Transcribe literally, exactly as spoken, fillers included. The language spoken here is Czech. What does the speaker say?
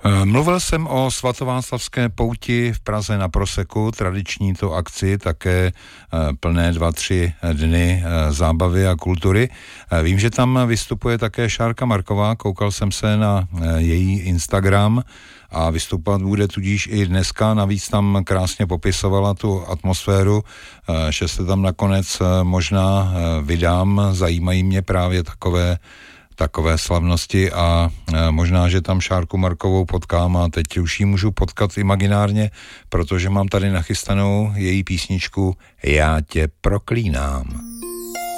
Mluvil jsem o svatováclavské pouti v Praze na Proseku, tradiční to akci, také plné dva, tři dny zábavy a kultury. Vím, že tam vystupuje také Šárka Marková, koukal jsem se na její Instagram a vystupovat bude tudíž i dneska, navíc tam krásně popisovala tu atmosféru, že se tam nakonec možná vydám, zajímají mě právě takové takové slavnosti a možná, že tam Šárku Markovou potkám a teď už ji můžu potkat imaginárně, protože mám tady nachystanou její písničku Já tě proklínám.